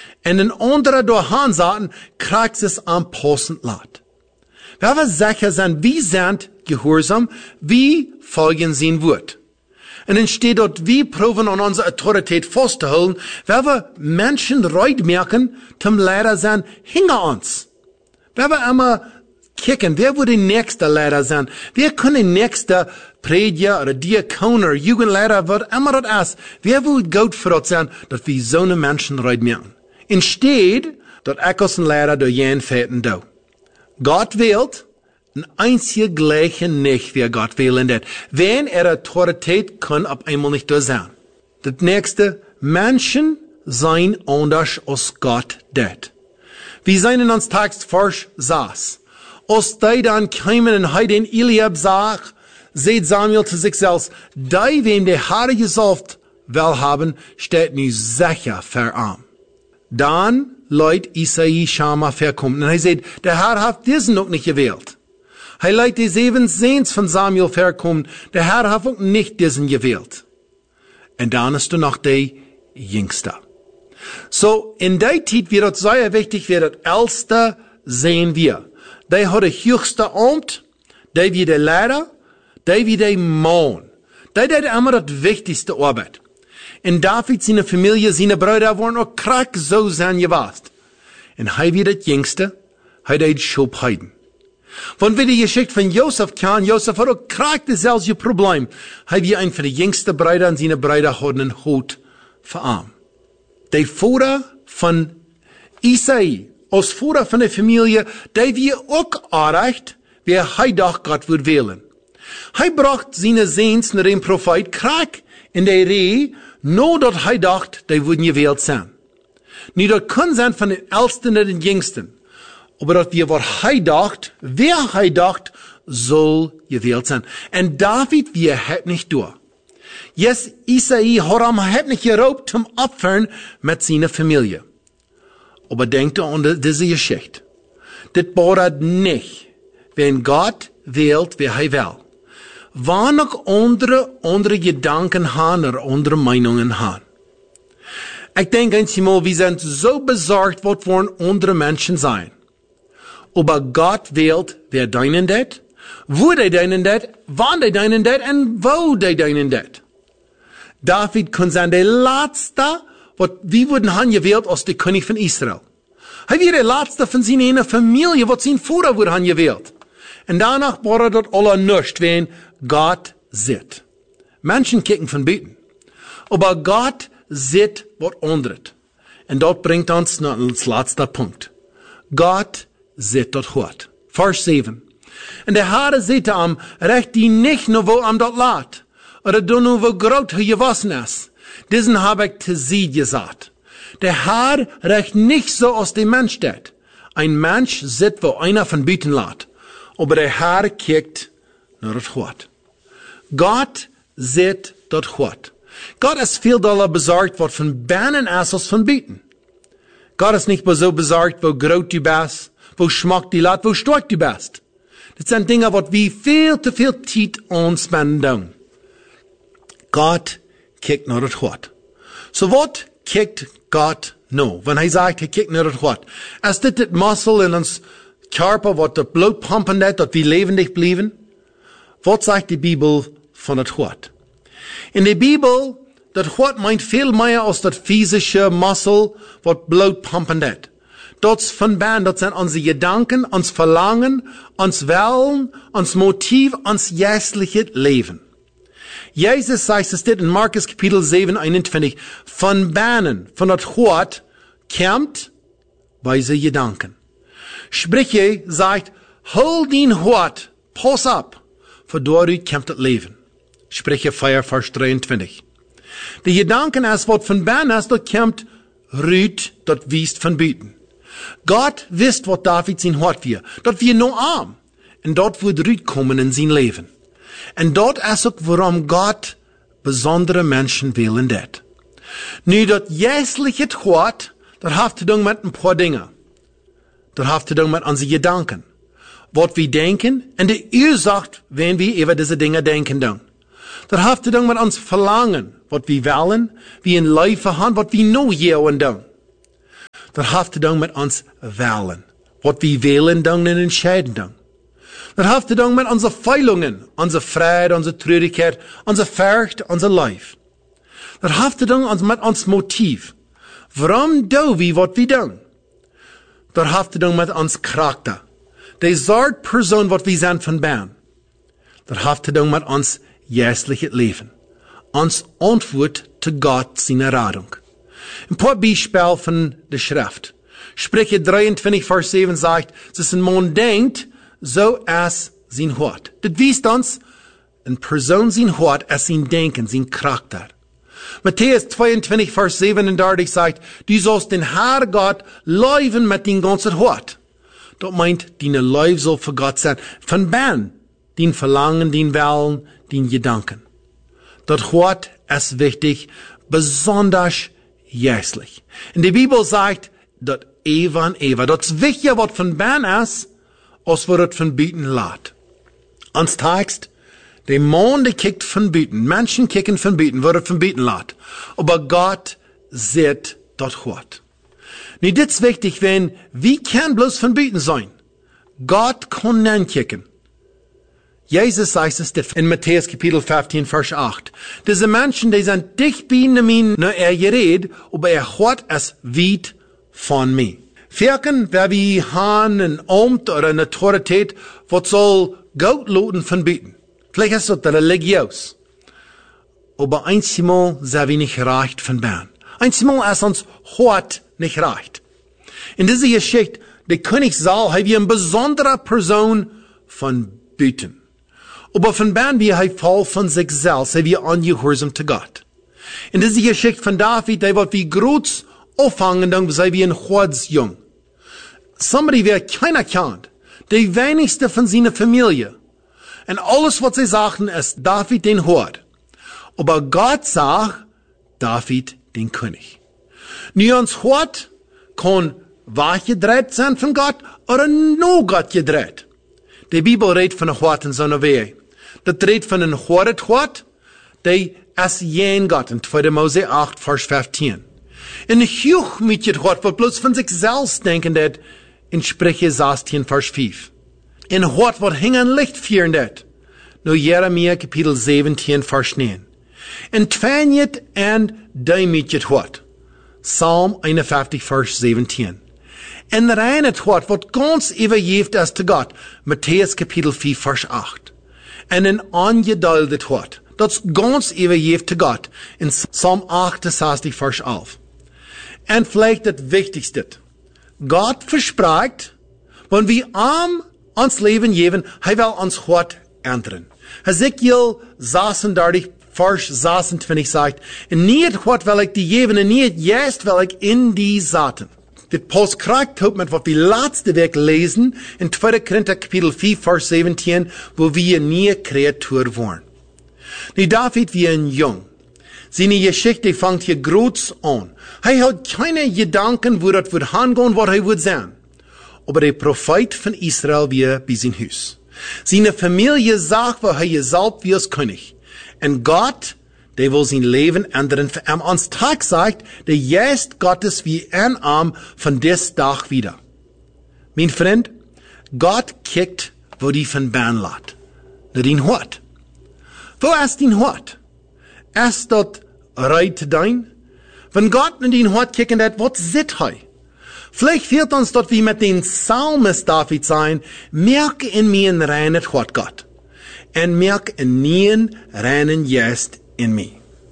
En een andere doorheen zaten, krijgt es aanpassend laat. Wer wir sicher sind, wie sind gehorsam, wie folgen sein Wort. Und dann steht dort, wie proben an unsere Autorität festzuhalten, wer wir Menschen reut merken, zum Lehrer sein, hinter uns. Wer wir immer kicken, wer wird der nächste Lehrer sein? Wer kann der nächste Prediger oder Diakon oder Jugendlehrer, wird immer das ist? Wer wird gut für uns sein, dass wir so eine Menschen reut merken? Und steht, dass ich als ein Lehrer durch jeden Väten do. Gott wählt, ein einziger gleiche nicht, wie Gott wählen wird. Wenn Autorität kann auf einmal nicht da sein. Das nächste, Menschen sein anders als Gott det. Wie sein in uns Text forsch saß. Als die dann kämen und heiden Eliab sagt, seht Samuel zu sich selbst, die, wem der Herr gesalbt will haben, steht nu sicher verarmt. Dann leid Isai Schama verkommen. Und er sagt, der Herr hat diesen noch nicht gewählt. Er leid die 7 Sehns von Samuel verkommen. Der Herr hat auch nicht diesen gewählt. Und dann ist noch der Jüngste. So, in der Zeit wird es sehr wichtig, wer das Älteste sehen wir. Der hat das höchste Amt, der wird der Lehrer, der wird der Mann. Der hat immer das wichtigste Arbeit. Und David, seine Familie, seine Brüder waren auch krank so sein gewesen. Und er wird das Jüngste, er hat Schub heiden. Wenn wir die Geschichte von Josef kennen, Josef hat auch krank dasselbe Problem. Er wird ein von den jüngsten Brüdern und seine Brüder hatten einen Hut verarmt. Der Vater von Isai, als Vater von der Familie, der wird auch erreicht, wer er doch Gott wird wählen. Er bracht seine Sehns nach dem Prophet krank in der Reihe, nur dass er dacht, die würden gewählt sein. Nicht das kann sein von den Ältesten und den Jüngsten. Aber dass wir, was er dacht, wer er dacht, soll gewählt sein. Und David, wir hat nicht durch. Yes, Isai, Horam, hat nicht geraubt zum Opfern mit seiner Familie. Aber denkt an diese Geschichte. Das bordet nicht, wenn Gott wählt, wer er will. Wann noch andere Gedanken haben oder andere Meinungen haben. Ich denke einmal, wir sind so besorgt, was wollen andere Menschen sein. Aber Gott wählt, wer deinen det, wo der deinen det, wann der deinen det und wo der deinen det. David kann sein der Letzte, wie wurden han gewählt als der König von Israel. Er wird der Letzte von seiner Familie, was sein Vater wurde han gewählt. Und danach war dort alle nicht, wenn Gott sieht. Menschen kicken von Beten. Aber Gott sieht, was anderes. Und dort bringt uns noch als letzter Punkt. Gott sieht dort hart. Vers 7. Und der Herr sieht am, recht die nicht nur wo am dort lat. Oder du nur wo groß er gewesen ist. Diesen habe ich zu sie gesagt. Der Herr recht nicht so aus dem Mensch steht. Ein Mensch sieht, wo einer von Beten lat. Aber der Herr kickt naar het hart. Gott sieht dort hart. Gott ist viel doller besorgt, was von Bannen ist, als von Beten. Gott ist nicht so besorgt, wo groß du bist, wo schmeckt die Lat, wo stark du bist. Das sind Dinge, was wir viel zu viel Zeit uns spenden. Gott kickt naar het hart. So was kickt Gott no? Wenn er sagt, er kickt naar het hart. Ist das Muskel in uns Körper, was das Blut pumpen hat, dass wir lebendig bleiben? Was sagt die Bibel von das Hart? In der Bibel, das Hart meint viel mehr als das physische Muskel, was Blut pumpen hat. Das von Band, das sind unsere Gedanken, uns Verlangen, uns Willen, uns Motiv, uns jährliches Leben. Jesus sagt es in Markus Kapitel 7, 21, von Bannen, von das Hart, kommt weise Gedanken. Sprüche sagt, hol den Hort, pass ab, für dort kommt das Leben. Sprüche 4, Vers 23. Die Gedanken ist, was von Bern ist, dort kommt Rüt, dort wiest von Büten. Gott wisst, was David sein Hort wir. Dort wir nur arm. Und dort wird Rüt kommen in sein Leben. Und dort ist auch, warum Gott besondere Menschen wählen det. Nu, dort jährliche Hort, das hat zu tun mit ein paar Dingen. Das hat zu tun mit unseren Gedanken. Was wir denken, und die Ursache, wenn wir über diese Dinge denken, dann. Das hat zu tun mit uns Verlangen, was wir wollen, wie in Life haben, was wir nur hier und dann. Dat heeft te doen met ons wählen. Wat we wählen doen en entscheiden doen. Dat heeft te doen met onze feilungen, onze Freude, onze Traurigkeit, onze Furcht, onze Leid. Dat heeft te doen met ons motief. Waarom doen we wat we doen? Dat heeft te doen met ons karakter. De soort persoon wat we zijn van binnen. Dat heeft te doen met ons geestliche leven. Ons antwoord te God zijn radung. Een paar Beispiele van de Schrift. Sprüche 23 vers 7 sagt, dass ein Mann denkt, so als sein Hort. Das weist uns, eine Person sein Hort als sein Denken, sein Charakter. Matthäus 22 vers 37 sagt, du sollst den Herr Gott lieben mit dein ganzen Hort. Das meint, deine Liebe soll für Gott sein. Von binnen, dein Verlangen, dein Willen, dein Gedanken. Das Hort ist wichtig, besonders geistlich. Und die Bibel sagt, dat Eva en Eva, dat is wichtiger wat van binnen is, als wat het van buiten laat. Ons tekst, de man die kijkt van buiten, mensen kijken van buiten, wat het van buiten laat. Aber Gott sieht dat hart. Nu, dit is wichtig, wenn, wie kan bloß van buiten zijn? Gott kann nicht kijken. Jesus sagt es in Matthäus Kapitel 15, Vers 8. Diese Menschen, die sind dicht bei ihm, nur geredet, aber hört es weit von mir. Vierken, wer wie haben ein Amt oder eine Autorität, was soll Gott loten von bieten. Vielleicht ist das religiös. Aber einmal sind wir nicht recht von Bern. Einmal ist uns Hort nicht recht. In dieser Geschichte, der König Saul, hat wir eine besondere Person von bieten. Aber von Bern, wie er voll von sich selbst, sind wir ungehorsam zu Gott. In dieser Geschichte von David, der wird wie groß auffangen, dann sei wie ein Godsjung. Somebody, wer keiner kennt, der wenigste von seiner Familie. Und alles, was sie sagen, ist David den Hort. Aber Gott sagt, David den König. Nu uns Hort kann wahr gedreht sein von Gott oder nur Gott gedreht. Die Bibel redet von einem Hort in so einer Wehe. Das redet von einem Hort, der ist jen Gott in 2. Mose 8, Vers 15. En huch met je hart, wat bloos van zichzelf denken dat, in Sprüche 16, Vers 5. En hart wat hingen licht vieren dat. No Jeremia Kapitel 17, Vers 9. En twijnjet en duim met je hart. Psalm 51, Vers 17. En rein het hart wat ganz übergeeft is te God. Matthäus Kapitel 4, Vers 8. En een ongeduldig hart. Dat is ganz übergeeft te God. In Psalm 68, Vers 11. Und vielleicht das Wichtigste. Gott verspricht, wenn wir uns Leben geben, er will uns Hort ändern. Ezekiel 36, Vers 26 sagt, nicht Hort will ich die geben, und nicht jetzt will ich in die Saaten. Das passt korrekt mit was wir letzte Weg lesen, in 2. Korinther Kapitel 4, Vers 17, wo wir nie Kreatur waren. Nu David wie ein Jung. Seine Geschichte fängt hier groß an. Er hat keine Gedanken, wo das wird hingehen, was er wird sein. Aber der Prophet von Israel wie bei sein Haus. Seine Familie sagt, wo er gesalbt wie als König. Und Gott, der will sein Leben ändern. Für ihn ans Tag sagt, der Geist Gottes wie ein Arm von des Tag wieder. Mein Freund, Gott kickt, wo die von Bern lässt. Nur den Hort. Wo ist dein Hort? Ist das reit dein? Wenn Gott in den Hort kicken hat, was sieht er? Vielleicht fehlt uns dort wie mit den Psalmist David sein, merke in mir ein reines Hort Gott. Und merke in mir ein reinen Geist in mir.